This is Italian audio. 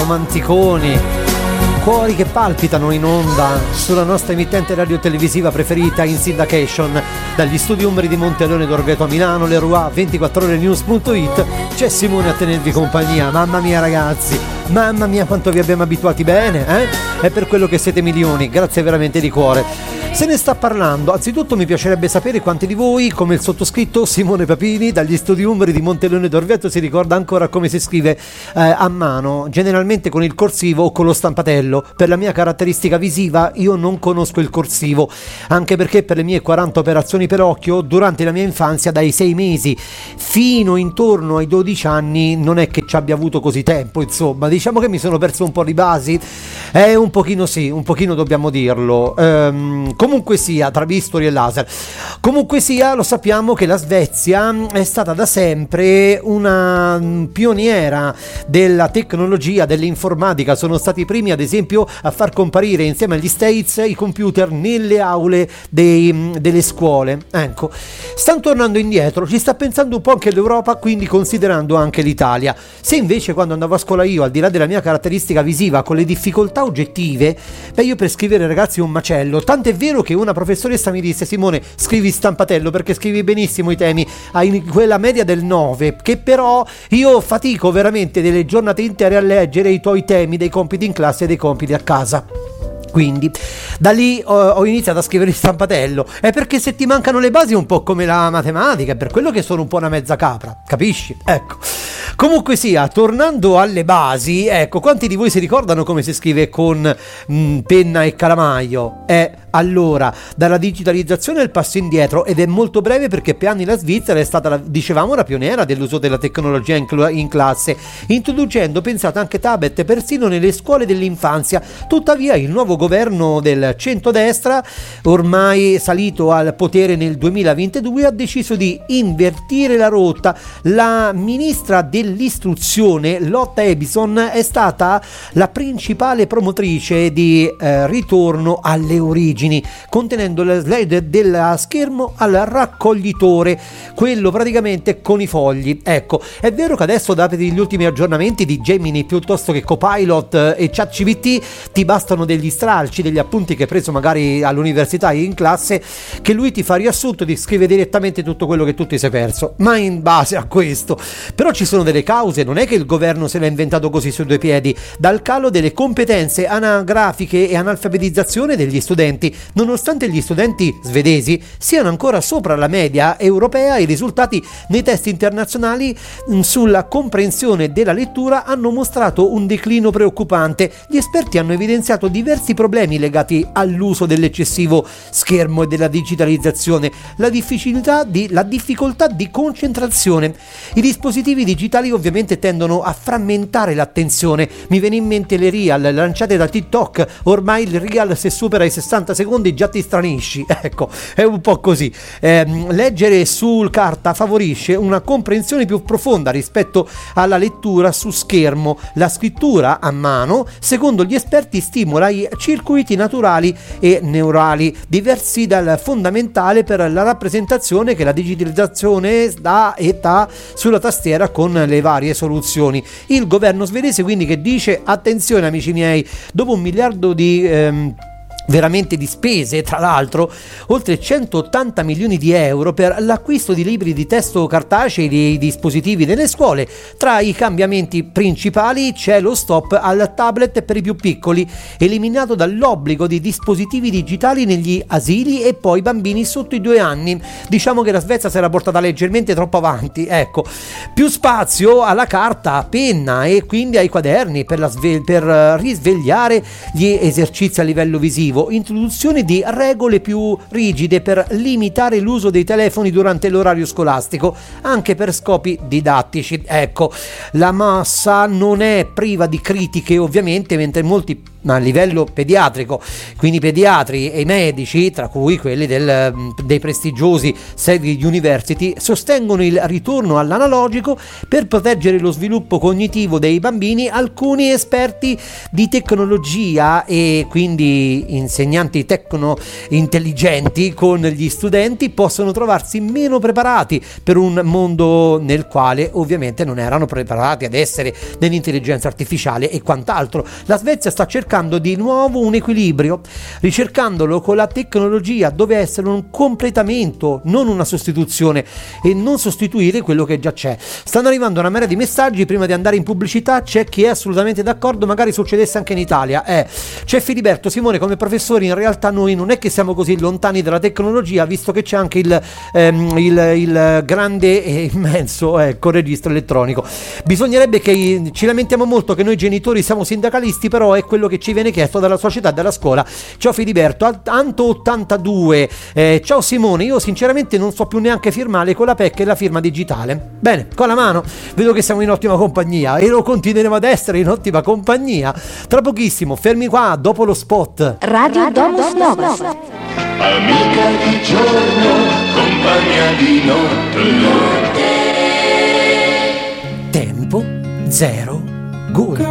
romanticoni, cuori che palpitano in onda sulla nostra emittente radio-televisiva preferita in syndication dagli studi umbri di Monteleone d'Orveto a Milano, Leroy, 24orenews.it. C'è Simone a tenervi compagnia. Mamma mia ragazzi, mamma mia quanto vi abbiamo abituati bene, È per quello che siete milioni, grazie veramente di cuore. Se ne sta parlando. Anzitutto mi piacerebbe sapere quanti di voi, come il sottoscritto Simone Papini, dagli studi umbri di Monteleone d'Orveto, si ricorda ancora come si scrive a mano, generalmente con il corsivo o con lo stampatello. Per la mia caratteristica visiva io non conosco il corsivo, anche perché per le mie 40 operazioni per occhio durante la mia infanzia, dai 6 mesi fino intorno ai 12 anni, non è che ci abbia avuto così tempo, insomma, diciamo che mi sono perso un po' di basi, un pochino sì, un pochino dobbiamo dirlo. Comunque sia, tra bisturi e laser, comunque sia, lo sappiamo che la Svezia è stata da sempre una pioniera della tecnologia, dell'informatica. Sono stati i primi, ad esempio, a far comparire insieme agli States i computer nelle aule delle scuole. Ecco, stanno tornando indietro, ci sta pensando un po' anche l'Europa, quindi considerando anche l'Italia. Se invece quando andavo a scuola io, al di là della mia caratteristica visiva, con le difficoltà oggettive, io per scrivere ragazzi un macello, tant'è vero che una professoressa mi disse: Simone, scrivi stampatello perché scrivi benissimo i temi, hai quella media del 9, che però io fatico veramente delle giornate intere a leggere i tuoi temi dei compiti in classe e dei compiti a casa. Quindi da lì ho iniziato a scrivere il stampatello. È perché se ti mancano le basi è un po' come la matematica, è per quello che sono un po' una mezza capra, capisci? Ecco, comunque sia, tornando alle basi, ecco, quanti di voi si ricordano come si scrive con penna e calamaio? Allora, dalla digitalizzazione il passo indietro, ed è molto breve perché per anni la Svizzera è stata, dicevamo, la pioniera dell'uso della tecnologia in classe, introducendo, pensate, anche tablet persino nelle scuole dell'infanzia. Tuttavia il nuovo governo del centrodestra, ormai salito al potere nel 2022, ha deciso di invertire la rotta. La ministra dell'istruzione, Lotta Edison, è stata la principale promotrice di ritorno alle origini, contenendo la slide dello schermo al raccoglitore, quello praticamente con i fogli. Ecco, è vero che adesso, dati gli ultimi aggiornamenti di Gemini piuttosto che Copilot e ChatGPT, ti bastano degli stralci, degli appunti che hai preso magari all'università in classe, che lui ti fa riassunto, ti scrive direttamente tutto quello che tu ti sei perso. Ma in base a questo però ci sono delle cause, non è che il governo se l'ha inventato così su due piedi. Dal calo delle competenze anagrafiche e analfabetizzazione degli studenti. Nonostante gli studenti svedesi siano ancora sopra la media europea, i risultati nei test internazionali sulla comprensione della lettura hanno mostrato un declino preoccupante. Gli esperti hanno evidenziato diversi problemi legati all'uso dell'eccessivo schermo e della digitalizzazione, la difficoltà di concentrazione. I dispositivi digitali ovviamente tendono a frammentare l'attenzione. Mi viene in mente le reel lanciate da TikTok. Ormai il reel, se supera i 60 secondi già ti stranisci, ecco, è un po' così. Leggere sul carta favorisce una comprensione più profonda rispetto alla lettura su schermo. La scrittura a mano, secondo gli esperti, stimola i circuiti naturali e neurali diversi dal fondamentale per la rappresentazione che la digitalizzazione dà sulla tastiera con le varie soluzioni. Il governo svedese quindi che dice: attenzione amici miei, dopo 1 miliardo di veramente di spese, tra l'altro oltre 180 milioni di euro per l'acquisto di libri di testo cartacei dei dispositivi nelle scuole. Tra i cambiamenti principali c'è lo stop al tablet per i più piccoli, eliminato dall'obbligo di dispositivi digitali negli asili e poi bambini sotto i 2 anni. Diciamo che la Svezia si era portata leggermente troppo avanti, ecco. Più spazio alla carta a penna e quindi ai quaderni per risvegliare gli esercizi a livello visivo. Introduzione di regole più rigide per limitare l'uso dei telefoni durante l'orario scolastico, anche per scopi didattici. Ecco, la massa non è priva di critiche ovviamente, mentre molti ma a livello pediatrico, quindi i pediatri e i medici, tra cui quelli dei prestigiosi Savile University, sostengono il ritorno all'analogico per proteggere lo sviluppo cognitivo dei bambini. Alcuni esperti di tecnologia e quindi insegnanti tecno-intelligenti con gli studenti possono trovarsi meno preparati per un mondo nel quale ovviamente non erano preparati ad essere dell'intelligenza artificiale e quant'altro. La Svezia sta cercando di nuovo un equilibrio, ricercandolo con la tecnologia, dove essere un completamento, non una sostituzione, e non sostituire quello che già c'è. Stanno arrivando una marea di messaggi. Prima di andare in pubblicità c'è chi è assolutamente d'accordo, magari succedesse anche in Italia. C'è Filiberto: Simone, come professori in realtà noi non è che siamo così lontani dalla tecnologia, visto che c'è anche il grande e immenso registro elettronico. Bisognerebbe che ci lamentiamo molto che noi genitori siamo sindacalisti, però è quello che ci viene chiesto dalla società e dalla scuola. Ciao Filiberto. Anto82, ciao Simone, io sinceramente non so più neanche firmare con la PEC e la firma digitale. Bene, con la mano. Vedo che siamo in ottima compagnia e lo continueremo ad essere in ottima compagnia. Tra pochissimo, fermi qua, dopo lo spot. Radio Domus Novas. Amica di giorno, compagna di notte. Tempo zero gol.